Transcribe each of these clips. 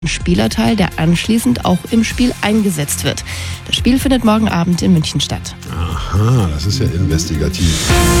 Spielerteil, der anschließend auch im Spiel eingesetzt wird. Das Spiel findet morgen Abend in München statt. Aha, das ist ja investigativ.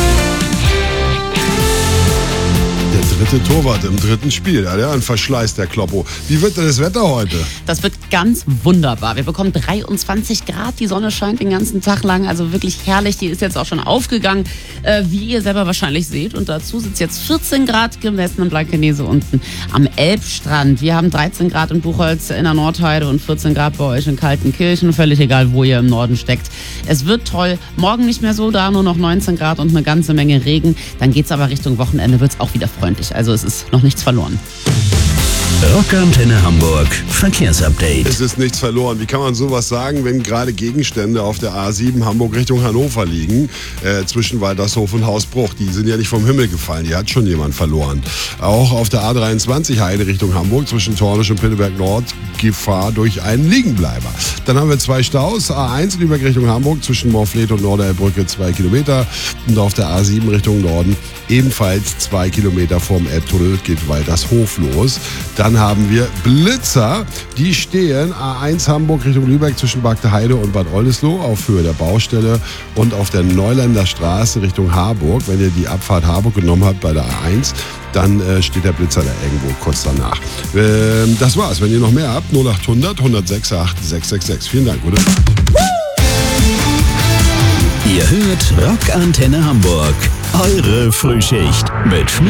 Der dritte Torwart im dritten Spiel. Ja, ein Verschleiß, der Kloppo. Wie wird denn das Wetter heute? Das wird ganz wunderbar. Wir bekommen 23 Grad, die Sonne scheint den ganzen Tag lang, also wirklich herrlich. Die ist jetzt auch schon aufgegangen, wie ihr selber wahrscheinlich seht. Und dazu sind es jetzt 14 Grad gemessen in Blankenese unten am Elbstrand. Wir haben 13 Grad in Buchholz in der Nordheide und 14 Grad bei euch in Kaltenkirchen. Völlig egal, wo ihr im Norden steckt. Es wird toll. Morgen nicht mehr so, da nur noch 19 Grad und eine ganze Menge Regen. Dann geht's aber Richtung Wochenende, wird's auch wieder freundlich. Also es ist noch nichts verloren. Rockantenne Hamburg Verkehrsupdate. Es ist nichts verloren. Wie kann man sowas sagen, wenn gerade Gegenstände auf der A7 Hamburg Richtung Hannover liegen, zwischen Waltershof und Hausbruch? Die sind ja nicht vom Himmel gefallen, die hat schon jemand verloren. Auch auf der A23 Heide Richtung Hamburg zwischen Tornisch und Pinneberg Nord Gefahr durch einen Liegenbleiber. Dann haben wir 2 Staus. A1 Lübeck Richtung Hamburg zwischen Morfleet und Norderelbrücke 2 Kilometer. Und auf der A7 Richtung Norden ebenfalls 2 Kilometer vorm Elbtunnel geht Waltershof los. Dann haben wir Blitzer, die stehen A1 Hamburg Richtung Lübeck zwischen Bagde-Heide und Bad Oldesloe auf Höhe der Baustelle und auf der Neuländer Straße Richtung Harburg. Wenn ihr die Abfahrt Harburg genommen habt bei der A1, dann steht der Blitzer da irgendwo kurz danach. Das war's. Wenn ihr noch mehr habt, 0800 106 8666. Vielen Dank, oder? Ihr hört Rockantenne Hamburg, eure Frühschicht mit